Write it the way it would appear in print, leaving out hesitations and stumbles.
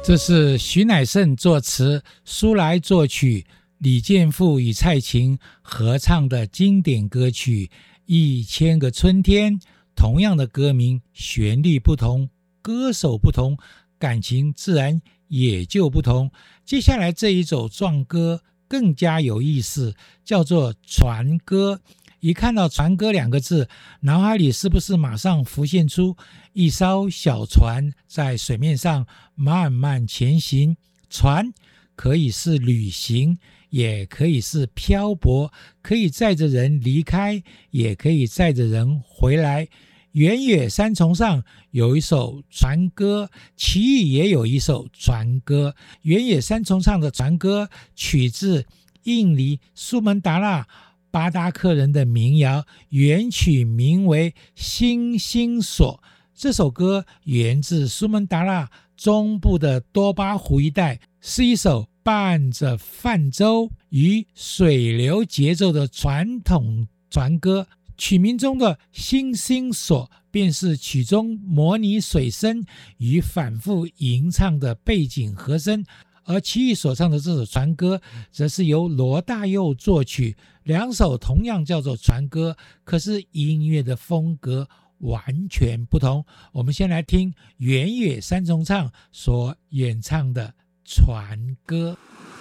这是徐乃盛作词，苏来作曲，李健富与蔡琴合唱的经典歌曲《1000个春天》。同样的歌名，旋律不同，歌手不同，感情自然也就不同。接下来这一首壮歌更加有意思，叫做船歌。一看到船歌两个字，脑海里是不是马上浮现出一艘小船在水面上慢慢前行？船可以是旅行，也可以是漂泊，可以载着人离开，也可以载着人回来。原野三重上有一首船歌，齐豫也有一首船歌。原野三重上的船歌取自印尼苏门答腊巴达克人的民谣，原曲名为《星星锁》。这首歌源自苏门答腊中部的多巴湖一带，是一首伴着泛舟与水流节奏的传统船歌。曲名中的星星锁便是曲中模拟水声与反复吟唱的背景和声，而齐豫所唱的这首船歌则是由罗大佑作曲。两首同样叫做船歌，可是音乐的风格完全不同。我们先来听原野三重唱所演唱的船歌。